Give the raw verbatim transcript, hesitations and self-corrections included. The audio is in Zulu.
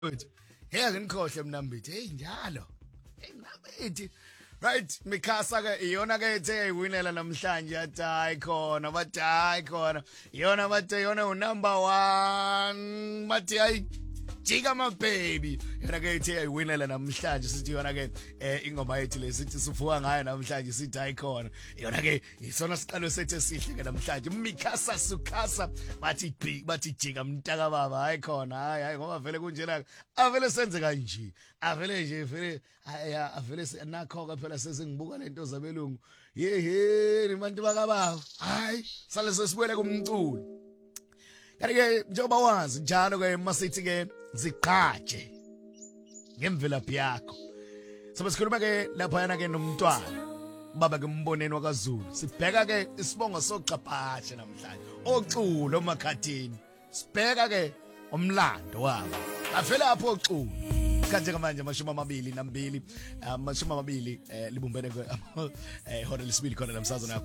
Good. Hey nginikhohle mina mbithi. Hey njalo. Hey mnabethi. Right, Mikasa ke iyona ke ethe yayiwinela namhlanje yathi hayi khona bathi hayi khona. Iyona bathe yona u number one. Bathi hayi jika my baby. Yona ke ethe yayiwinela namhlanje sithi yona ke eh ingoma yethu lesithi sifuka ngayo namhlanje sithi hayi khona. Yona ke isona siqalo sethu esihle ke namhlanje. Mikasa Sukasa bathi big bathi jika mntaka baba hayi khona. Hayi hayi ngoba vele kunjena avele senze kanje. Avele nje vele aya avele nakho ke phela sesingibuka lento zabelungu. Yeheni bantu bakababa. Hayi sale sesibuyele kumculo. Kanti ke njengoba wazi njalo ke masithi ke ziqhaje ngemvelaphi yakho. Sobe sikhuluma ke lapha yana ke nomntwana. Baba ke mboneni wakaZulu. Sibheka ke isibongo soqaphashe namhlanje. Oxulo emakhathini. Sibheka ke umlando wabo. Avela lapho oxulo. Kanje manje amashumi amabili nambili amashumi amabili eh libumbene eh hora lesibili khona namsazana